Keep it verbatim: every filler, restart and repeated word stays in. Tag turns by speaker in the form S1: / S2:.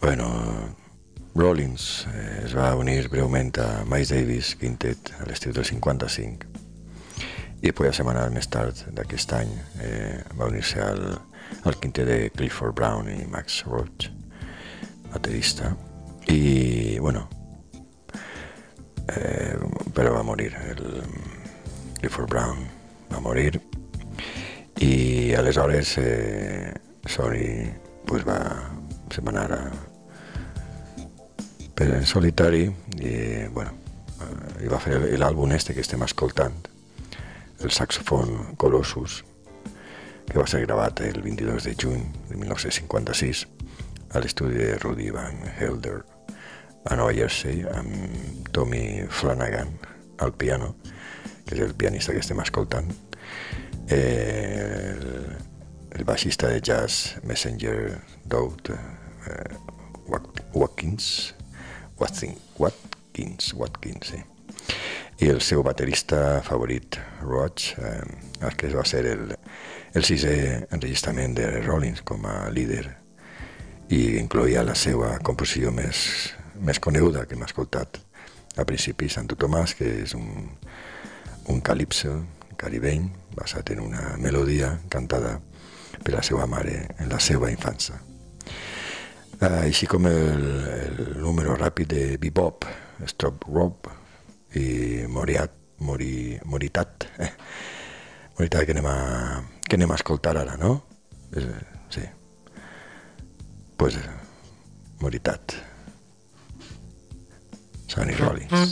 S1: Bueno, Rollins eh, es va unir breument a Miles Davis Quintet a l'estiu del cinquanta-cinc i poca setmana més tard d'aquest any eh, va unir-se al, al quintet de Clifford Brown i Max Roach, baterista, i bueno, eh, però va morir, el Clifford Brown va morir i aleshores eh, Sonny pues va, se va anar a, per en solitari i bueno, eh, i va fer l'àlbum este que estem escoltant, el Saxophone Colossus, que va ser gravat el vint-i-dos de juny de mil nou-cents cinquanta-sis a l'estudi de Rudy Van Helder a Nova Jersey, amb Tommy Flanagan al piano, que és el pianista que estem escoltant, eh, el, el baixista de jazz Messenger Doug eh, Watkins Watkins, Watkins, Watkins sí. I el seu baterista favorit, Roach, eh, que va ser el, el sisè enregistrament de Rollins com a líder i incloïa la seva composició més, més coneguda que hem escoltat a principi, Santo Tomàs, que és un, un calipso caribeny basat en una melodia cantada per la seva mare en la seva infància. Uh, així com el, el número ràpid de bebop, Stop Rob i Moriat, Mori, Moritat, eh? Moritat que anem, a, que anem a escoltar ara, no? Eh, sí. Pues Moritat. Sonny Rollins.